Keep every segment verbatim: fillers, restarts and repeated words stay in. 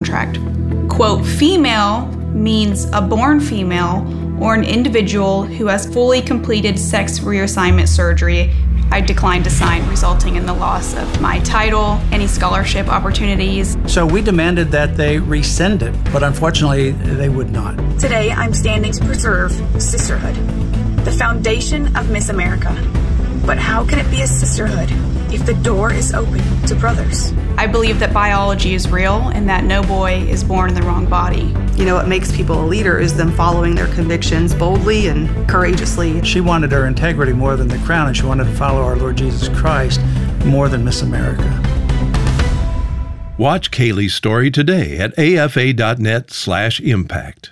contract. Quote, female means a born female or an individual who has fully completed sex reassignment surgery I declined to sign, resulting in the loss of my title, any scholarship opportunities. So we demanded that they rescind it, but unfortunately, they would not. Today, I'm standing to preserve sisterhood, the foundation of Miss America. But how can it be a sisterhood if the door is open to brothers? I believe that biology is real and that no boy is born in the wrong body. You know, what makes people a leader is them following their convictions boldly and courageously. She wanted her integrity more than the crown, and she wanted to follow our Lord Jesus Christ more than Miss America. Watch Kaylee's story today at afa.net slash impact.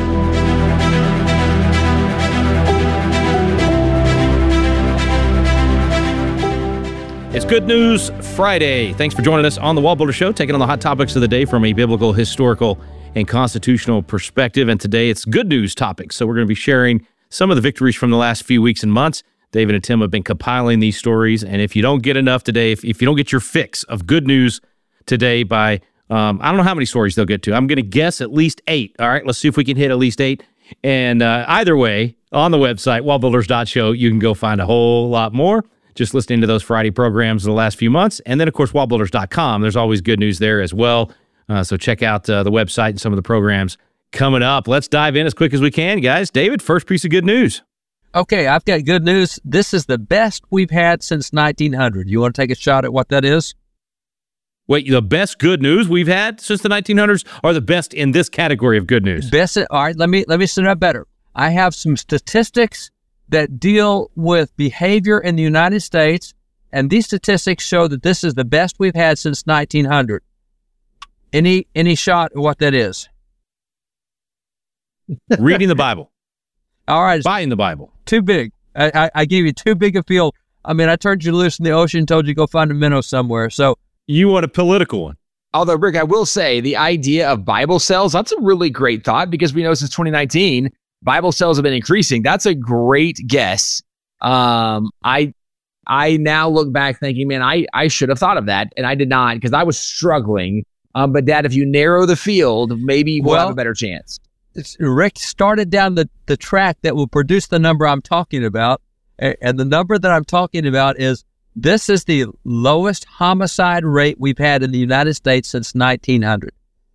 It's Good News Friday. Thanks for joining us on the Wall Builder Show, taking on the hot topics of the day from a biblical, historical, and constitutional perspective. And today it's good news topics. So we're going to be sharing some of the victories from the last few weeks and months. David and Tim have been compiling these stories. And if you don't get enough today, if, if you don't get your fix of good news today by, um, I don't know how many stories they'll get to. I'm going to guess at least eight. All right, let's see if we can hit at least eight. And uh, either way, on the website, wall builders dot show, you can go find a whole lot more. Just listening to those Friday programs in the last few months. And then, of course, wall builders dot com. There's always good news there as well. Uh, so check out uh, the website and some of the programs coming up. Let's dive in as quick as we can, guys. David, first piece of good news. Okay, I've got good news. This is the best we've had since nineteen hundred. You want to take a shot at what that is? Wait, the best good news we've had since the nineteen hundreds, or the best in this category of good news? Best. All right, let me let me set it up better. I have some statistics that deal with behavior in the United States, and these statistics show that this is the best we've had since nineteen hundred. Any any shot at what that is? Reading the Bible. All right. Buying the Bible. Too big. I, I, I gave you too big a field. I mean, I turned you loose in the ocean and told you to go find a minnow somewhere. So you want a political one. Although, Rick, I will say the idea of Bible sales, that's a really great thought, because we know since twenty nineteen, Bible sales have been increasing. That's a great guess. Um, I I now look back thinking, man, I, I should have thought of that, and I did not, because I was struggling. Um, but, Dad, if you narrow the field, maybe we'll, well, have a better chance. It's, Rick started down the, the track that will produce the number I'm talking about, and, and the number that I'm talking about is this is the lowest homicide rate we've had in the United States since nineteen hundred.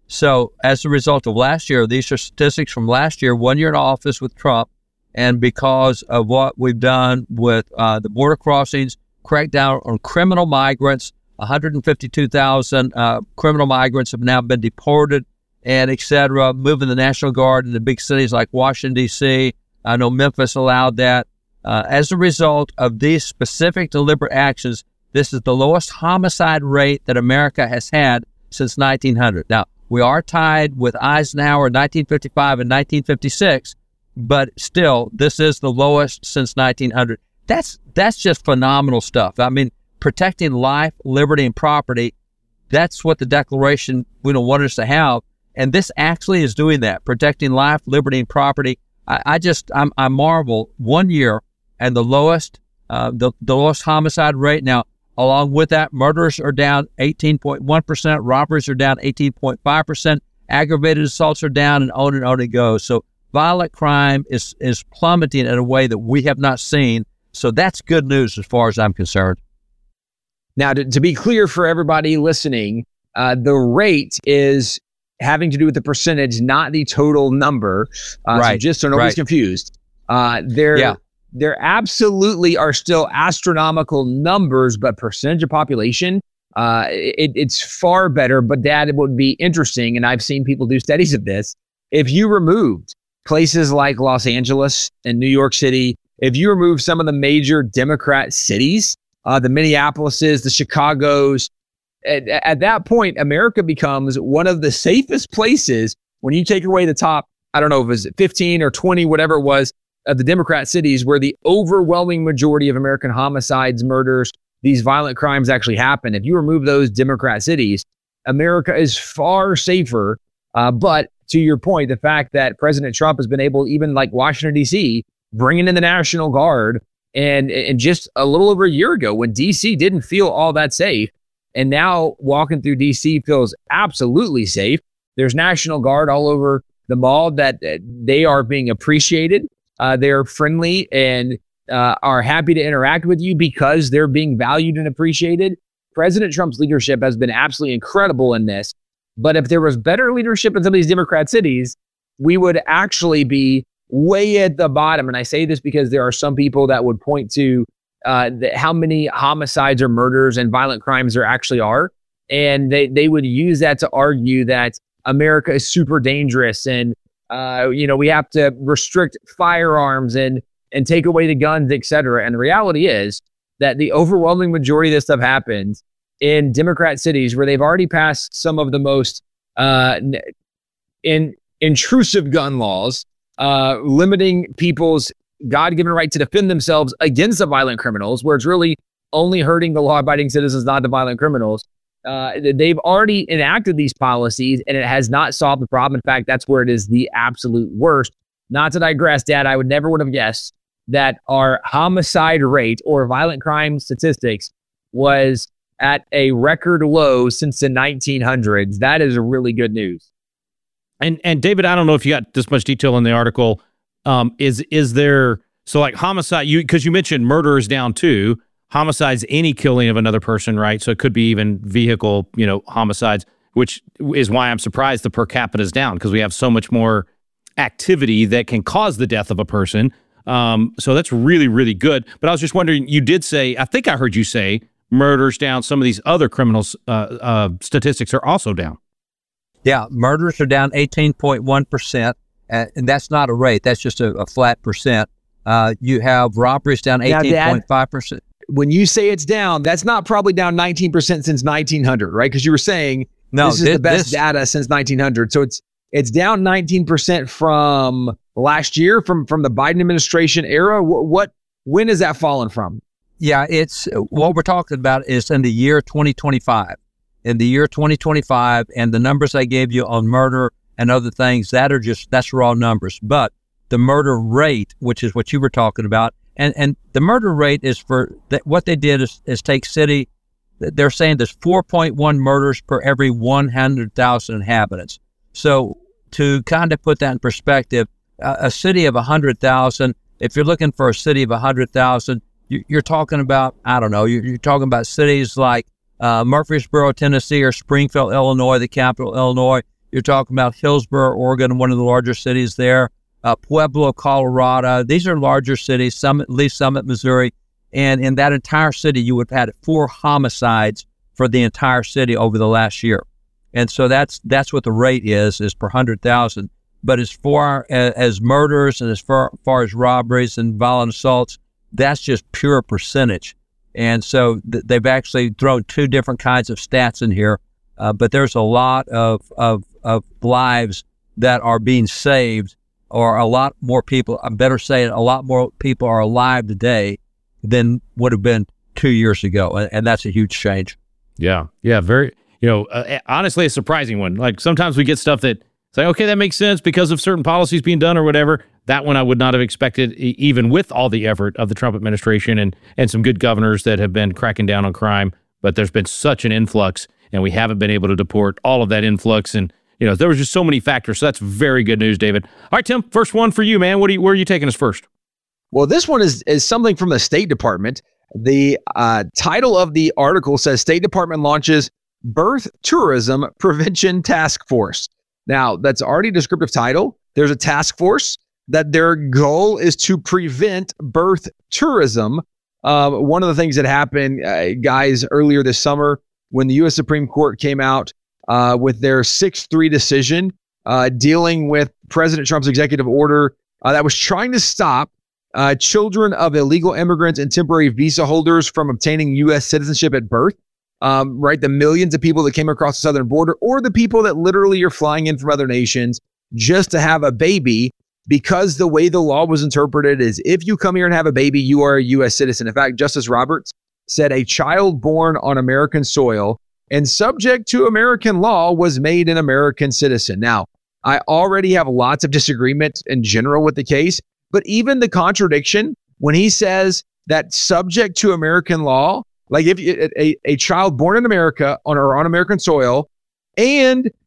So as a result of last year, these are statistics from last year, one year in office with Trump, and because of what we've done with uh, the border crossings, crackdown on criminal migrants, one hundred fifty-two thousand uh, criminal migrants have now been deported, and et cetera, moving the National Guard into big cities like Washington, D C I know Memphis allowed that. Uh, as a result of these specific deliberate actions, this is the lowest homicide rate that America has had since nineteen hundred. Now, we are tied with Eisenhower in nineteen fifty-five and nineteen fifty-six, but still, this is the lowest since nineteen hundred. That's that's just phenomenal stuff. I mean, protecting life, liberty, and property, that's what the Declaration, we don't want us to have. And this actually is doing that, protecting life, liberty, and property. I, I just, I'm, I marvel, one year and the lowest, uh, the, the lowest homicide rate. Now, along with that, murders are down eighteen point one percent, robberies are down eighteen point five percent, aggravated assaults are down, and on and on it goes. So violent crime is, is plummeting in a way that we have not seen. So that's good news as far as I'm concerned. Now, to, to be clear for everybody listening, uh, the rate is having to do with the percentage, not the total number. Uh, right. So just so nobody's right. confused. Uh, there, yeah. there absolutely are still astronomical numbers, but percentage of population, uh, it, it's far better. But Dad, it would be interesting, and I've seen people do studies of this, if you removed places like Los Angeles and New York City, if you remove some of the major Democrat cities, uh, the Minneapolises, the Chicagos, at, at that point, America becomes one of the safest places when you take away the top, I don't know if it was fifteen or twenty, whatever it was, of the Democrat cities where the overwhelming majority of American homicides, murders, these violent crimes actually happen. If you remove those Democrat cities, America is far safer. Uh, but to your point, the fact that President Trump has been able, even like Washington, D C, bringing in the National Guard, and, and just a little over a year ago when D C didn't feel all that safe, and now walking through D C feels absolutely safe. There's National Guard all over the mall that uh, they are being appreciated. Uh, they're friendly and uh, are happy to interact with you because they're being valued and appreciated. President Trump's leadership has been absolutely incredible in this. But if there was better leadership in some of these Democrat cities, we would actually be way at the bottom. And I say this because there are some people that would point to uh, the, how many homicides or murders and violent crimes there actually are. And they, they would use that to argue that America is super dangerous and, uh, you know, we have to restrict firearms and, and take away the guns, et cetera. And the reality is that the overwhelming majority of this stuff happens in Democrat cities where they've already passed some of the most uh, in, intrusive gun laws, uh, limiting people's God-given right to defend themselves against the violent criminals, where it's really only hurting the law-abiding citizens, not the violent criminals. Uh, they've already enacted these policies, and it has not solved the problem. In fact, that's where it is the absolute worst. Not to digress, Dad, I would never would have guessed that our homicide rate or violent crime statistics was at a record low since the nineteen hundreds. That is really good news. And and David, I don't know if you got this much detail in the article. Um, is is there so like homicide? You because you mentioned murder is down too. Homicides, any killing of another person, right? So it could be even vehicle, you know, homicides, which is why I'm surprised the per capita is down because we have so much more activity that can cause the death of a person. Um, so that's really, really good. But I was just wondering, you did say, I think I heard you say murders down. Some of these other criminals uh, uh, statistics are also down. Yeah, murders are down eighteen point one percent, uh, and that's not a rate. That's just a, a flat percent. Uh, you have robberies down eighteen point five percent. When you say it's down, that's not probably down nineteen percent since nineteen hundred, right? Because you were saying no, this is this, the best this, data since nineteen hundred. So it's it's down nineteen percent from last year, from from the Biden administration era. What, what when is that fallen from? Yeah, it's what we're talking about is in the year twenty twenty-five. In the year twenty twenty-five, and the numbers I gave you on murder and other things, that are just that's raw numbers. But the murder rate, which is what you were talking about, and and the murder rate is for th- what they did is, is take city. They're saying there's four point one murders per every one hundred thousand inhabitants. So to kind of put that in perspective, uh, a city of one hundred thousand, if you're looking for a city of one hundred thousand, you, you're talking about, I don't know, you're, you're talking about cities like uh, Murfreesboro, Tennessee, or Springfield, Illinois, the capital, Illinois. You're talking about Hillsboro, Oregon, one of the larger cities there. Uh, Pueblo, Colorado. These are larger cities, Summit, Lee Summit, Missouri. And in that entire city, you would have had four homicides for the entire city over the last year. And so that's that's what the rate is, is per one hundred thousand. But as far as, as murders and as far, far as robberies and violent assaults, that's just pure percentage. And so th- they've actually thrown two different kinds of stats in here. Uh, but there's a lot of, of, of lives that are being saved, or a lot more people, I'm better saying a lot more people are alive today than would have been two years ago. And, and that's a huge change. Yeah. Yeah. Very, you know, uh, honestly, a surprising one. Like sometimes we get stuff that say, okay, that makes sense because of certain policies being done or whatever. That one I would not have expected, e- even with all the effort of the Trump administration and, and some good governors that have been cracking down on crime. But there's been such an influx, and we haven't been able to deport all of that influx. And, you know, there was just so many factors. So that's very good news, David. All right, Tim, first one for you, man. What are you, where are you taking us first? Well, this one is, is something from the State Department. The uh, title of the article says State Department launches Birth Tourism Prevention Task Force. Now, that's already a descriptive title. There's a task force that their goal is to prevent birth tourism. Uh, one of the things that happened, uh, guys, earlier this summer when the U S Supreme Court came out uh, with their six three decision uh, dealing with President Trump's executive order uh, that was trying to stop uh, children of illegal immigrants and temporary visa holders from obtaining U S citizenship at birth. Um, right, the millions of people that came across the southern border, or the people that literally are flying in from other nations just to have a baby, because the way the law was interpreted is if you come here and have a baby, you are a U S citizen. In fact, Justice Roberts said a child born on American soil and subject to American law was made an American citizen. Now, I already have lots of disagreement in general with the case, but even the contradiction when he says that subject to American law, like if a, a child born in America on or on American soil and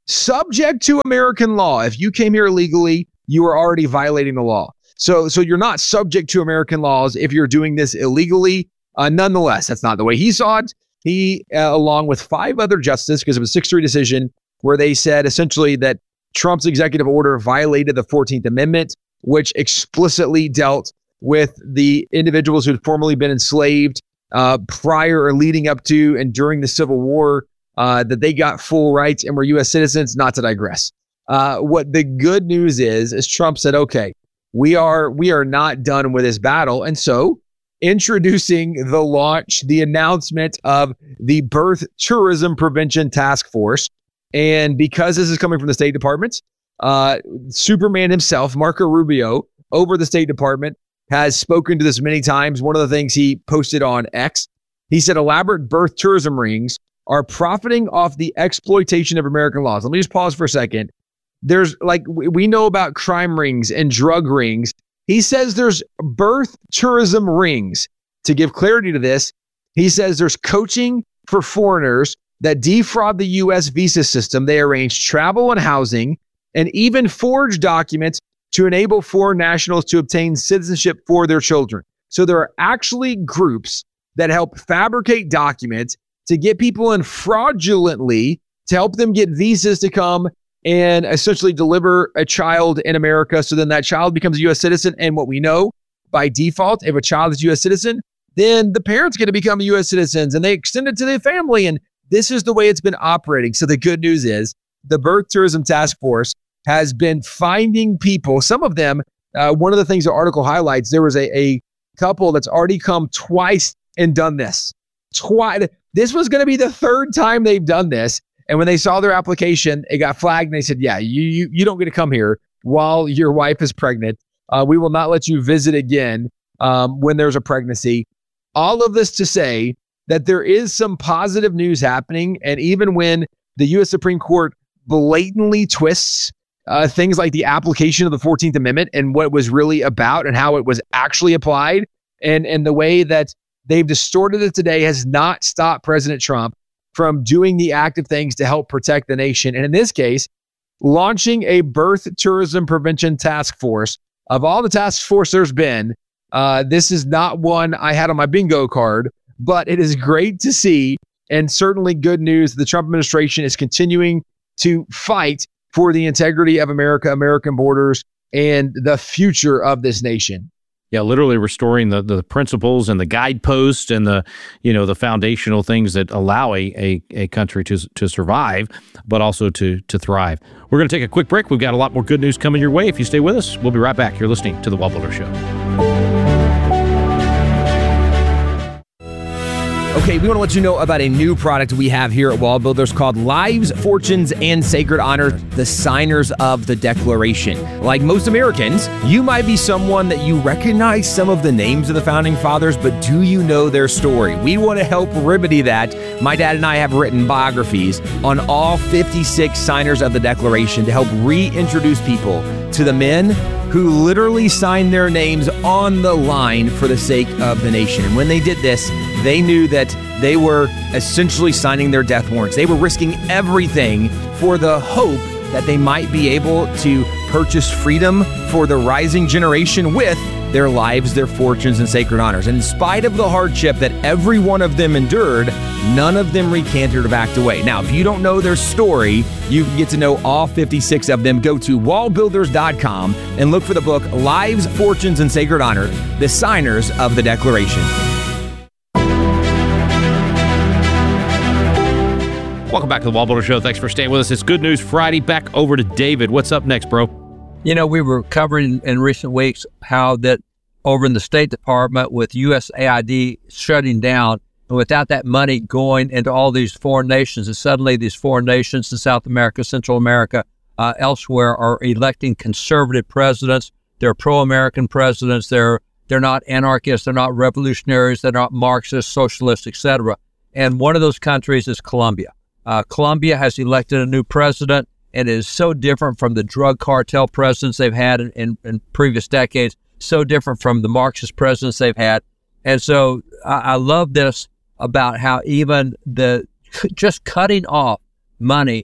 subject to American law. If you came here illegally, you are already violating the law. So, so you're not subject to American laws if you're doing this illegally. Uh, nonetheless, that's not the way he saw it. He, uh, along with five other justices, because it was a six three decision, where they said essentially that Trump's executive order violated the fourteenth Amendment, which explicitly dealt with the individuals who had formerly been enslaved uh, prior or leading up to and during the Civil War, uh, that they got full rights and were U S citizens. Not to digress. Uh, what the good news is, is Trump said, okay, we are we are not done with this battle. And so introducing the launch, the announcement of the Birth Tourism Prevention Task Force. And because this is coming from the State Department, uh, Superman himself, Marco Rubio, over the State Department, has spoken to this many times. One of the things he posted on X, he said elaborate birth tourism rings are profiting off the exploitation of American laws. Let me just pause for a second. There's like, we know about crime rings and drug rings. He says there's birth tourism rings. To give clarity to this, he says there's coaching for foreigners that defraud the U S visa system. They arrange travel and housing and even forge documents to enable foreign nationals to obtain citizenship for their children. So there are actually groups that help fabricate documents to get people in fraudulently to help them get visas to come and essentially deliver a child in America. So then that child becomes a U S citizen. And what we know by default, if a child is a U S citizen, then the parents get to become U S citizens and they extend it to their family. And this is the way it's been operating. So the good news is the Birth Tourism Task Force has been finding people. Some of them, uh, one of the things the article highlights, there was a, a couple that's already come twice and done this. Twice. This was going to be the third time they've done this. And when they saw their application, it got flagged and they said, yeah, you you, you don't get to come here while your wife is pregnant. Uh, we will not let you visit again um, when there's a pregnancy. All of this to say that there is some positive news happening. And even when the U S Supreme Court blatantly twists uh, things like the application of the fourteenth Amendment and what it was really about and how it was actually applied, and, and the way that they've distorted it today has not stopped President Trump from doing the active things to help protect the nation. And in this case, launching a birth tourism prevention task force. Of all the task force there's been, uh, this is not one I had on my bingo card, but it is great to see, and certainly good news. The Trump administration is continuing to fight for the integrity of America, American borders, and the future of this nation. Yeah, literally restoring the the principles and the guideposts and the, you know, the foundational things that allow a a, a country to to survive, but also to to thrive. We're going to take a quick break. We've got a lot more good news coming your way. If you stay with us, we'll be right back. You're listening to The Wall Builder Show. Okay, we want to let you know about a new product we have here at Wall Builders called Lives, Fortunes, and Sacred Honor, the Signers of the Declaration. Like most Americans, you might be someone that you recognize some of the names of the Founding Fathers, but do you know their story? We want to help remedy that. My dad and I have written biographies on all fifty-six signers of the Declaration to help reintroduce people to the men who literally signed their names on the line for the sake of the nation. And when they did this, they knew that they were essentially signing their death warrants. They were risking everything for the hope that they might be able to purchase freedom for the rising generation with their lives, their fortunes, and sacred honors. And in spite of the hardship that every one of them endured, none of them recanted or backed away. Now, if you don't know their story, you can get to know all fifty-six of them. Go to wall builders dot com and look for the book, Lives, Fortunes, and Sacred Honor, the Signers of the Declaration. Welcome back to the Wall Builder Show. Thanks for staying with us. It's Good News Friday. Back over to David. What's up next, bro? You know, we were covering in recent weeks how that over in the State Department with U S A I D shutting down, and without that money going into all these foreign nations, and suddenly these foreign nations in South America, Central America, uh, elsewhere are electing conservative presidents. They're pro-American presidents. They're they're not anarchists. They're not revolutionaries. They're not Marxists, socialists, et cetera. And one of those countries is Colombia. Uh, Colombia has elected a new president, and it is so different from the drug cartel presidents they've had in, in, in previous decades, so different from the Marxist presidents they've had. And so I, I love this about how even the just cutting off money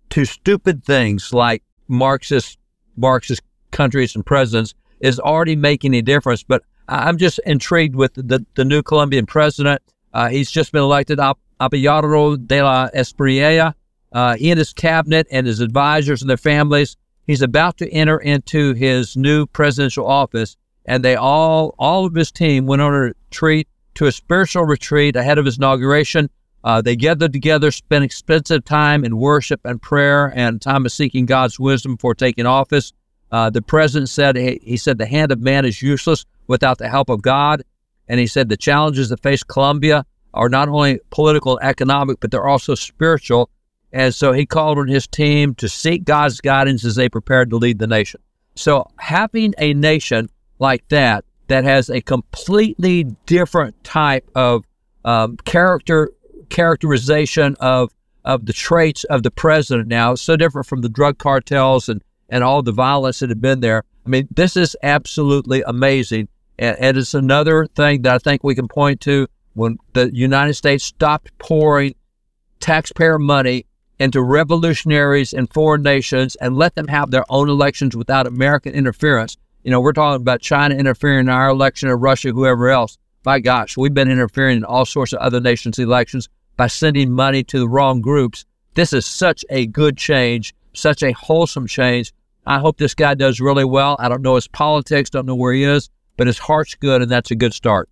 to stupid things like Marxist, Marxist countries and presidents is already making a difference. But I'm just intrigued with the, the new Colombian president. Uh, he's just been elected, Abelardo de la Espriella. Uh, he and his cabinet and his advisors and their families, he's about to enter into his new presidential office, and they all, all of his team went on a retreat, to a spiritual retreat ahead of his inauguration. Uh, they gathered together, spent expensive time in worship and prayer and time of seeking God's wisdom before taking office. Uh, the president said, he, he said, the hand of man is useless without the help of God. And he said the challenges that face Colombia are not only political and economic, but they're also spiritual. And so he called on his team to seek God's guidance as they prepared to lead the nation. So having a nation like that, that has a completely different type of um, character characterization of of the traits of the president now, so different from the drug cartels and, and all the violence that had been there. I mean, this is absolutely amazing. And, and it's another thing that I think we can point to when the United States stopped pouring taxpayer money into revolutionaries in foreign nations and let them have their own elections without American interference. You know, we're talking about China interfering in our election or Russia, whoever else. My gosh, we've been interfering in all sorts of other nations' elections by sending money to the wrong groups. This is such a good change, such a wholesome change. I hope this guy does really well. I don't know his politics, don't know where he is, but his heart's good, and that's a good start.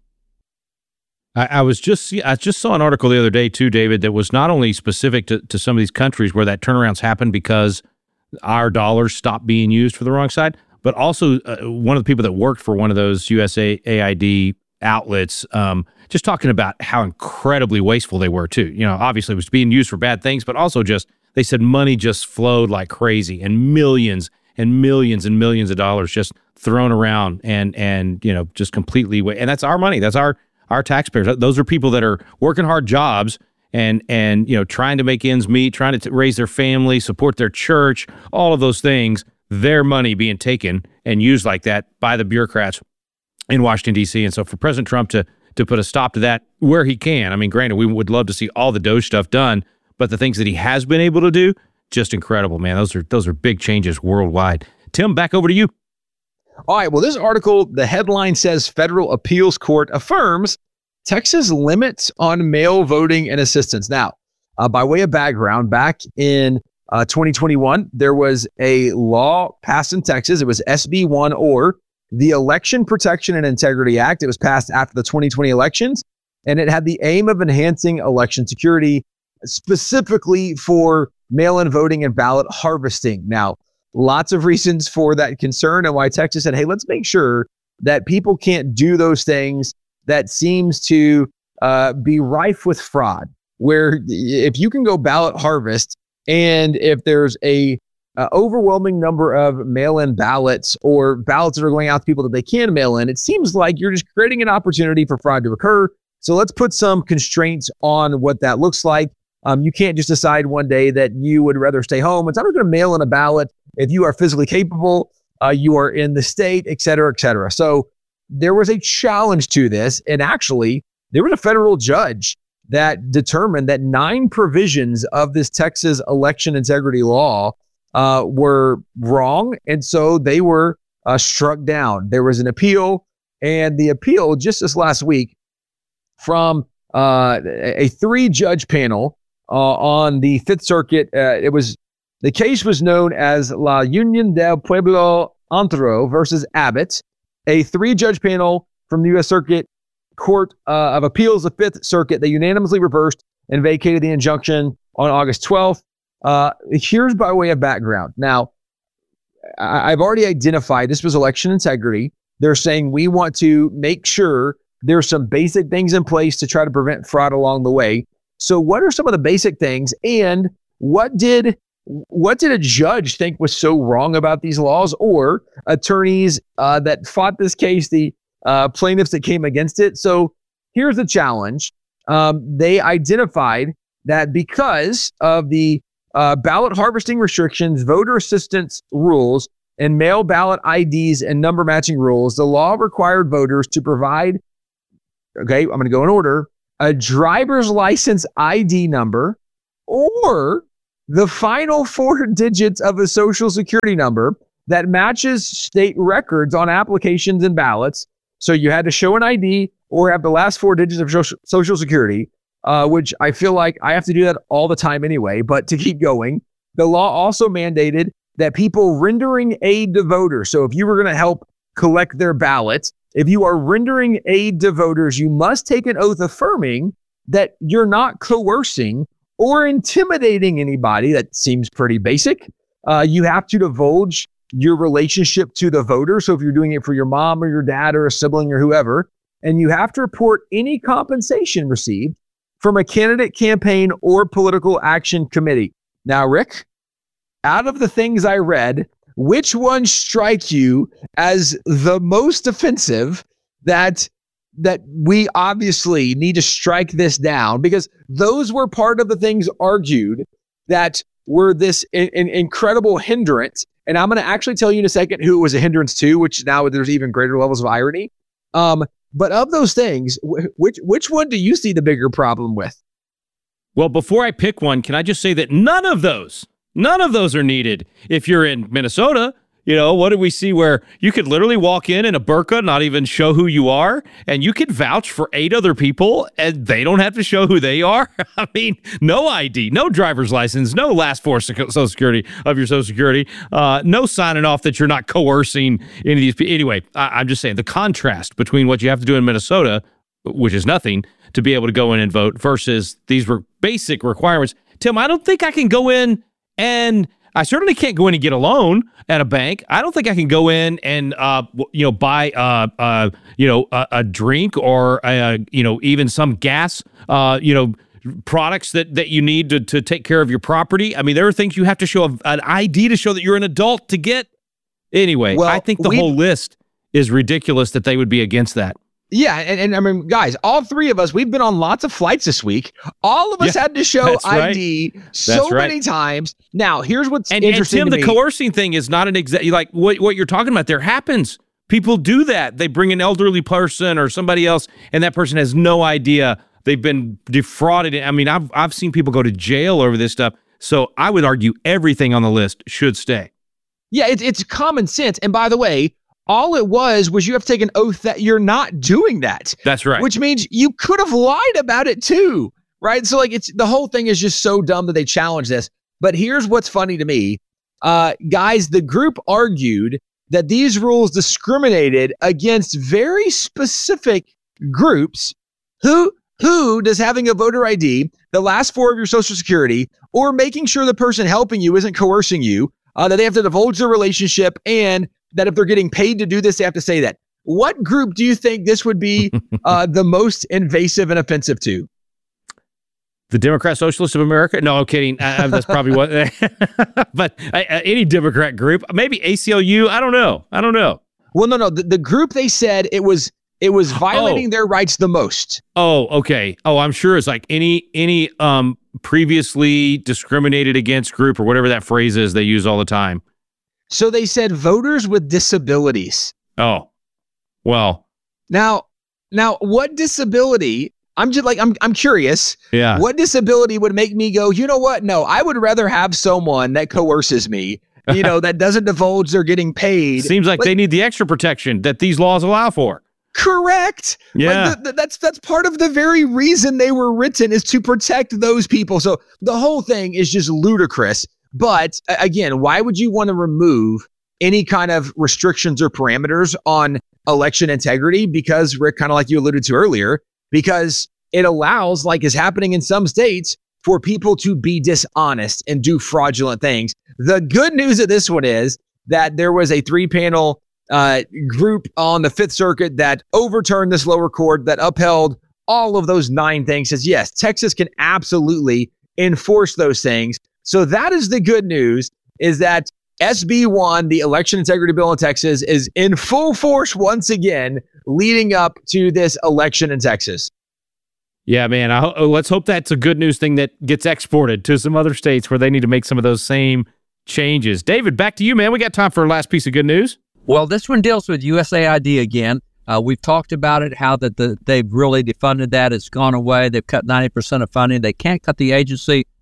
I, I was just I just saw an article the other day too, David, that was not only specific to, to some of these countries where that turnarounds happened because our dollars stopped being used for the wrong side, but also uh, one of the people that worked for one of those U S A I D outlets, um, just talking about how incredibly wasteful they were too. You know, obviously it was being used for bad things, but also just, they said money just flowed like crazy and millions and millions and millions of dollars just thrown around and, and, you know, just completely, wa- and that's our money. That's our, our taxpayers. Those are people that are working hard jobs and, and, you know, trying to make ends meet, trying to t- raise their family, support their church, all of those things, their money being taken and used like that by the bureaucrats in Washington, D C. And so for President Trump to, to put a stop to that where he can, I mean, granted, we would love to see all the Doge stuff done, but the things that he has been able to do, just incredible, man. Those are, those are big changes worldwide. Tim, back over to you. All right. Well, this article, the headline says Federal Appeals Court affirms Texas limits on mail voting and assistance. Now, uh, by way of background, back in uh, twenty twenty-one, there was a law passed in Texas. It was S B one, or the Election Protection and Integrity Act. It was passed after the twenty twenty elections, and it had the aim of enhancing election security, specifically for mail-in voting and ballot harvesting. Now, lots of reasons for that concern and why Texas said, hey, let's make sure that people can't do those things that seems to uh, be rife with fraud, where if you can go ballot harvest and if there's a uh, overwhelming number of mail-in ballots or ballots that are going out to people that they can mail in, it seems like you're just creating an opportunity for fraud to occur. So let's put some constraints on what that looks like. Um, you can't just decide one day that you would rather stay home. It's not going to mail in a ballot if you are physically capable, uh, you are in the state, et cetera, et cetera. So there was a challenge to this. And actually, there was a federal judge that determined that nine provisions of this Texas election integrity law uh, were wrong. And so they were uh, struck down. There was an appeal, and the appeal just this last week from uh, a three-judge panel uh, on the Fifth Circuit. Uh, it was the case was known as La Union del Pueblo Antro versus Abbott, a three-judge panel from the U S Circuit Court uh, of Appeals, the Fifth Circuit. They unanimously reversed and vacated the injunction on August twelfth. Uh, here's by way of background. Now, I- I've already identified this was election integrity. They're saying we want to make sure there's some basic things in place to try to prevent fraud along the way. So what are some of the basic things, and what did what did a judge think was so wrong about these laws, or attorneys uh, that fought this case, the uh, plaintiffs that came against it? So here's the challenge. Um, they identified that because of the uh, ballot harvesting restrictions, voter assistance rules, and mail ballot I Ds and number matching rules, the law required voters to provide, okay, I'm going to go in order, a driver's license I D number or the final four digits of a social security number that matches state records on applications and ballots. So you had to show an I D or have the last four digits of social, social security, uh, which I feel like I have to do that all the time anyway. But to keep going, the law also mandated that people rendering aid to voters. So if you were going to help collect their ballots, if you are rendering aid to voters, you must take an oath affirming that you're not coercing or intimidating anybody. That seems pretty basic. Uh, you have to divulge your relationship to the voter. So if you're doing it for your mom or your dad or a sibling or whoever, and you have to report any compensation received from a candidate, campaign, or political action committee. Now, Rick, out of the things I read, which ones strike you as the most offensive that that we obviously need to strike this down? Because those were part of the things argued that were this in, in, incredible hindrance. And I'm going to actually tell you in a second who it was a hindrance to, which now there's even greater levels of irony. Um, but of those things, wh- which which one do you see the bigger problem with? Well, before I pick one, can I just say that none of those None of those are needed. If you're in Minnesota, you know, what did we see where you could literally walk in in a burqa, not even show who you are, and you could vouch for eight other people, and they don't have to show who they are? I mean, no I D, no driver's license, no last four social security of your social security, uh, no signing off that you're not coercing any of these people. Anyway, I- I'm just saying the contrast between what you have to do in Minnesota, which is nothing, to be able to go in and vote versus these were basic requirements. Tim, I don't think I can go in and I certainly can't go in and get a loan at a bank. I don't think I can go in and, uh, you know, buy, uh, uh, you know, a, a drink or, uh, you know, even some gas, uh, you know, products that, that you need to, to take care of your property. I mean, there are things you have to show a, an I D to show that you're an adult to get. Anyway, well, I think the whole list is ridiculous that they would be against that. Yeah, and, and I mean, guys, all three of us, we've been on lots of flights this week. All of us yeah, had to show I D right. so right. many times. Now, here's what's and, interesting and Tim, to the me. coercing thing is not an exact, like what, what you're talking about there happens. People do that. They bring an elderly person or somebody else, and that person has no idea they've been defrauded. I mean, I've, I've seen people go to jail over this stuff. So I would argue everything on the list should stay. Yeah, it, it's common sense. And by the way, all it was was you have to take an oath that you're not doing that. That's right. Which means you could have lied about it too, right? So like it's the whole thing is just so dumb that they challenge this. But here's what's funny to me. Uh, guys, the group argued that these rules discriminated against very specific groups. Who who does having a voter I D, the last four of your social security, or making sure the person helping you isn't coercing you, uh, that they have to divulge their relationship, and that if they're getting paid to do this, they have to say that. What group do you think this would be uh, the most invasive and offensive to? The Democrat Socialists of America? No, I'm kidding. Uh, that's probably what. But uh, any Democrat group, maybe A C L U. I don't know. I don't know. Well, no, no. The, the group they said it was it was violating oh. their rights the most. Oh, okay. Oh, I'm sure it's like any any um previously discriminated against group or whatever that phrase is they use all the time. So they said voters with disabilities. Oh, well. Now, now, what disability? I'm just like I'm. I'm curious. Yeah. What disability would make me go? You know what? No, I would rather have someone that coerces me. You know, that doesn't divulge they're getting paid. Seems like, like they need the extra protection that these laws allow for. Correct. Yeah. Like the, the, that's that's part of the very reason they were written is to protect those people. So the whole thing is just ludicrous. But again, why would you want to remove any kind of restrictions or parameters on election integrity? Because, Rick, kind of like you alluded to earlier, because it allows, like is happening in some states, for people to be dishonest and do fraudulent things. The good news of this one is that there was a three-panel uh, group on the Fifth Circuit that overturned this lower court, that upheld all of those nine things, says, yes, Texas can absolutely enforce those things. So that is the good news, is that S B one, the election integrity bill in Texas, is in full force once again, leading up to this election in Texas. Yeah, man. I ho- let's hope that's a good news thing that gets exported to some other states where they need to make some of those same changes. David, back to you, man. We got time for a last piece of good news. Well, this one deals with U S A I D again. Uh, we've talked about it, how that the, they've really defunded that. It's gone away. They've cut ninety percent of funding. They can't cut the agency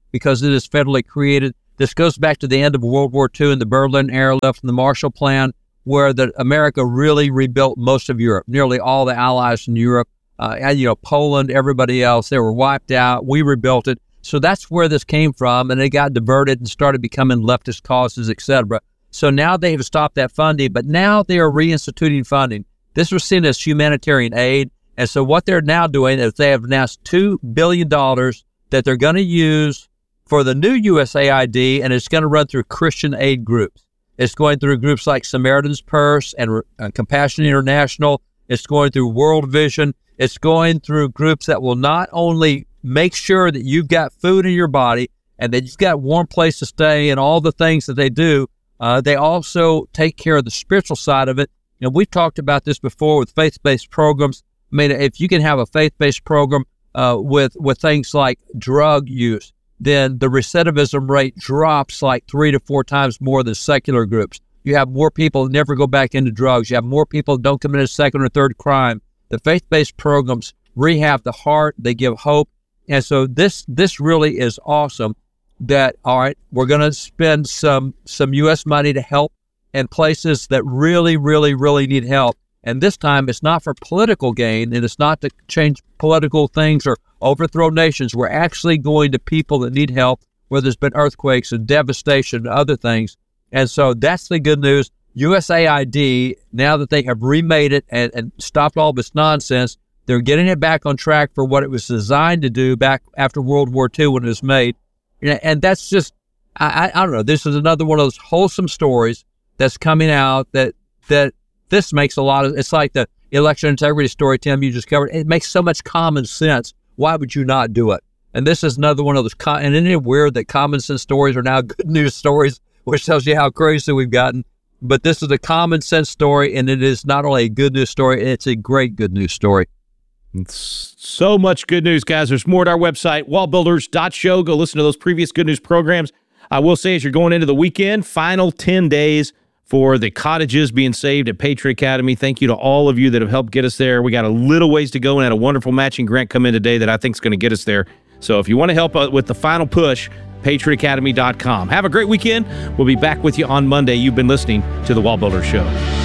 because it is federally created. This goes back to the end of World War Two and the Berlin era left in the Marshall Plan, where the America really rebuilt most of Europe, nearly all the allies in Europe, uh, and, you know, Poland, everybody else, they were wiped out. We rebuilt it. So that's where this came from, and it got diverted and started becoming leftist causes, et cetera. So now they have stopped that funding, but now they are reinstituting funding. This was seen as humanitarian aid, and so what they're now doing is they have announced two billion dollars that they're going to use for the new U S A I D, and it's going to run through Christian aid groups. It's going through groups like Samaritan's Purse and uh, Compassion International. It's going through World Vision. It's going through groups that will not only make sure that you've got food in your body and that you've got a warm place to stay and all the things that they do, uh, they also take care of the spiritual side of it. You know, we've talked about this before with faith-based programs. I mean, if you can have a faith-based program uh, with, with things like drug use, then the recidivism rate drops like three to four times more than secular groups. You have more people that never go back into drugs. You have more people that don't commit a second or third crime. The faith-based programs rehab the heart. They give hope. And so this this really is awesome that, all right, we're going to spend some, some U S money to help in places that really, really, really need help. And this time it's not for political gain, and it's not to change political things or overthrow nations. We're actually going to people that need help, where there's been earthquakes and devastation and other things. And so that's the good news. U S A I D, now that they have remade it and, and stopped all this nonsense, they're getting it back on track for what it was designed to do back after World War Two when it was made. And that's just, I, I, I don't know, this is another one of those wholesome stories that's coming out that, that this makes a lot of, it's like the election integrity story, Tim, you just covered. It makes so much common sense. Why would you not do it? And this is another one of those, and isn't it weird that common sense stories are now good news stories, which tells you how crazy we've gotten. But this is a common sense story, and it is not only a good news story, it's a great good news story. It's so much good news, guys. There's more at our website, wall builders dot show. Go listen to those previous good news programs. I will say, as you're going into the weekend, final ten days for the cottages being saved at Patriot Academy. Thank you to all of you that have helped get us there. We got a little ways to go and had a wonderful matching grant come in today that I think is going to get us there. So if you want to help out with the final push, patriot academy dot com. Have a great weekend. We'll be back with you on Monday. You've been listening to The Wall Builder Show.